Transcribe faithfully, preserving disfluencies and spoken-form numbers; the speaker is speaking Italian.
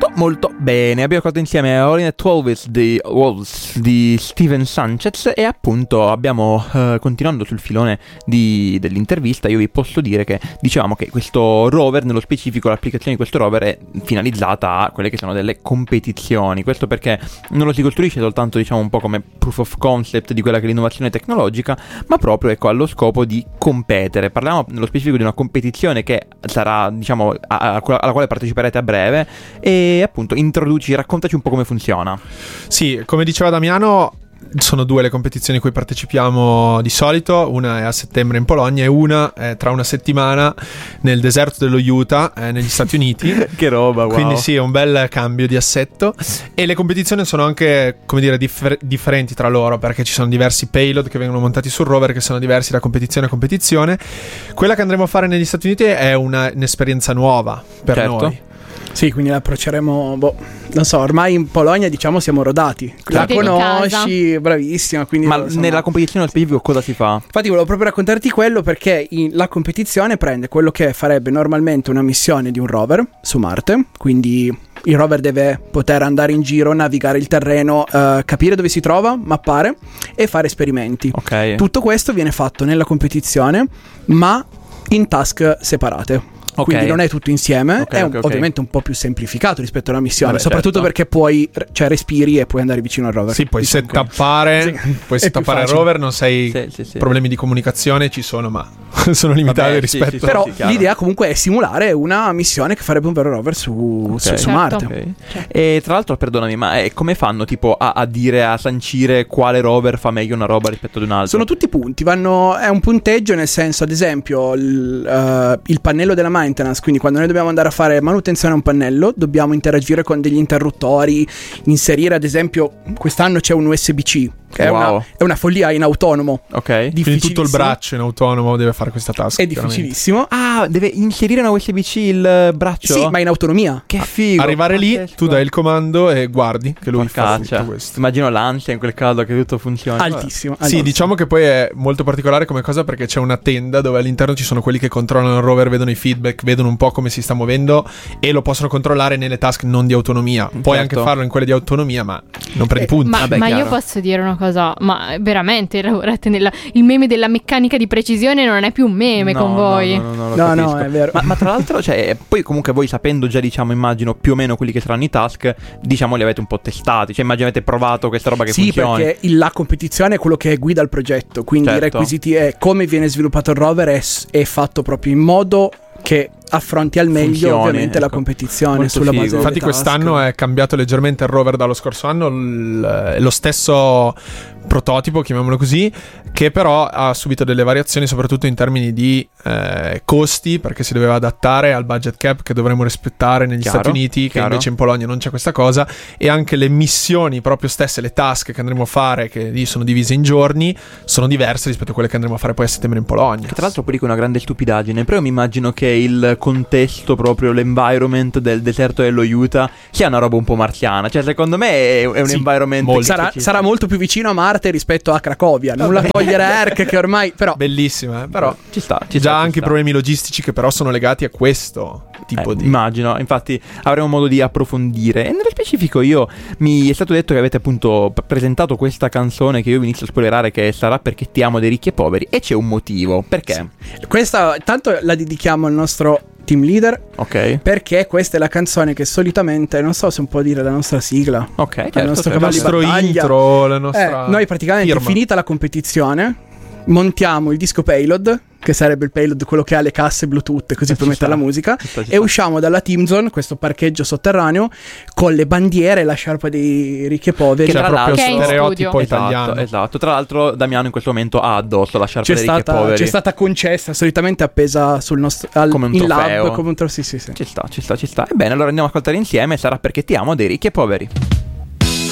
Molto molto bene, abbiamo fatto insieme Orient Wolves di, Wolves di Steven Sanchez e appunto abbiamo uh, continuando sul filone di, dell'intervista, io vi posso dire che dicevamo che questo rover, nello specifico l'applicazione di questo rover è finalizzata a quelle che sono delle competizioni. Questo perché non lo si costruisce soltanto, diciamo, un po' come proof of concept di quella che è l'innovazione tecnologica, ma proprio, ecco, allo scopo di competere. Parliamo nello specifico di una competizione che sarà, diciamo, a, a, alla quale parteciperete a breve. E appunto introduci, raccontaci un po' come funziona. Sì, come diceva Damiano, sono due le competizioni a cui partecipiamo di solito. Una è a settembre in Polonia e una è tra una settimana nel deserto dello Utah, eh, negli Stati Uniti. Che roba, wow. Quindi sì, è un bel cambio di assetto. E le competizioni sono anche, come dire, differ- differenti tra loro, perché ci sono diversi payload che vengono montati sul rover che sono diversi da competizione a competizione. Quella che andremo a fare negli Stati Uniti è una, un'esperienza nuova per certo. noi. Sì, quindi la approcceremo, boh, non so, ormai in Polonia diciamo siamo rodati. La Siete conosci, bravissima. Quindi, ma insomma, nella competizione nello specifico cosa si fa? Infatti volevo proprio raccontarti quello, perché in, la competizione prende quello che farebbe normalmente una missione di un rover su Marte. Quindi il rover deve poter andare in giro, navigare il terreno, uh, capire dove si trova, mappare e fare esperimenti. Ok. Tutto questo viene fatto nella competizione, ma in task separate. Okay. Quindi non è tutto insieme, okay, è un, okay, okay. ovviamente un po' più semplificato rispetto alla missione. Vabbè, soprattutto certo. perché puoi, cioè respiri e puoi andare vicino al rover. Sì, puoi Diciamo settappare, sì, puoi è settappare più il facile. rover, non sei Sì, sì, sì. problemi di comunicazione ci sono, ma sono limitati Vabbè, rispetto sì, sì, Però sì, chiaro. l'idea comunque è simulare una missione che farebbe un vero rover su, Ok. su, su Certo. Marte. Ok. Cioè. E tra l'altro, perdonami, ma eh, come fanno tipo a, a dire, a sancire quale rover fa meglio una roba rispetto ad un altro? Sono tutti punti, vanno, è un punteggio, nel senso, ad esempio il, uh, il pannello della maintenance. Quindi quando noi dobbiamo andare a fare manutenzione a un pannello dobbiamo interagire con degli interruttori, inserire, ad esempio, quest'anno c'è un U S B C che Wow. è, una, è una follia in autonomo. Ok. Quindi tutto il Difficilissimo. braccio in autonomo deve fare questa task. È chiaramente. difficilissimo. Ah, deve inserire una U S B C il braccio? Sì, ma in autonomia. Che figo. Arrivare lì, Pazzesco. tu dai il comando e guardi che lui fa Porcaccia. tutto questo. Immagino l'ansia in quel caso che tutto funziona. Altissimo. Sì, altissimo. diciamo che poi è molto particolare come cosa, perché c'è una tenda dove all'interno ci sono quelli che controllano il rover, vedono i feedback, vedono un po' come si sta muovendo e lo possono controllare nelle task non di autonomia. Puoi Certo. anche farlo in quelle di autonomia, ma non prendi Eh, punti. Ma, Vabbè, ma io chiaro. posso dire una cosa, ma veramente lavorate nella... Il meme della meccanica di precisione non è più un meme No, con no, voi. No, no, no, lo No, no, capisco. è vero. Ma, ma tra l'altro, cioè, poi comunque voi sapendo già, diciamo, immagino più o meno quelli che saranno i task, diciamo, li avete un po' testati. Cioè, immagino avete provato questa roba che Sì, funzioni. perché il- la competizione è quello che guida il progetto. Quindi Certo. i requisiti è come viene sviluppato il rover è, è fatto proprio in modo che affronti al meglio Funzioni, ovviamente la ecco. competizione Molto sulla figo. base delle Infatti task. quest'anno è cambiato leggermente il rover dallo scorso anno, l- lo stesso prototipo, chiamiamolo così, che però ha subito delle variazioni soprattutto in termini di eh, costi, perché si doveva adattare al budget cap che dovremmo rispettare negli Chiaro, Stati Uniti, che chiaro. invece in Polonia non c'è questa cosa, e anche le missioni proprio stesse, le task che andremo a fare, che lì sono divise in giorni, sono diverse rispetto a quelle che andremo a fare poi a settembre in Polonia. Che tra l'altro poi dico una grande stupidaggine, però io mi immagino che il contesto, proprio l'environment del deserto dello Utah sia una roba un po' marziana. Cioè, secondo me è, è un Sì, environment molto. che sarà, ci- sarà molto più vicino a Marte rispetto a Cracovia. Nulla a togliere a Erk, che ormai però Bellissima, eh? Però ci sta, ci già sta, ci anche i sta. problemi logistici che però sono legati a questo tipo Eh, di... Immagino, infatti avremo modo di approfondire. E nello specifico io mi è stato detto che avete appunto p- presentato questa canzone che io vi inizio a spoilerare, che sarà Perché ti amo dei ricchi e poveri, e c'è un motivo. Perché? questa tanto la dedichiamo al nostro team leader, Ok. perché questa è la canzone che solitamente, non so se un po' dire, la nostra sigla. Ok, certo, il nostro certo. il cavallo di nostro battaglia. intro, la nostra Eh, noi praticamente, firma. finita la competizione, montiamo il disco payload, che sarebbe il payload quello che ha le casse Bluetooth, così Eh, puoi ci mettere sta. la musica, Ci sta, ci e sta. usciamo dalla Team Zone, questo parcheggio sotterraneo, con le bandiere e la sciarpa dei ricchi e poveri. Che Tra è proprio l'altro- Che è in stereotipo studio. italiano. Esatto, esatto. Tra l'altro Damiano in questo momento ha addosso la sciarpa C'è dei ricchi e stata, poveri. c'è stata concessa, solitamente appesa sul nostro al, Come un in trofeo. lab, come un trofeo. Sì, sì, sì. Ci sta, ci sta, ci sta. Ebbene, allora andiamo a ascoltare insieme. Sarà Perché ti amo dei ricchi e poveri.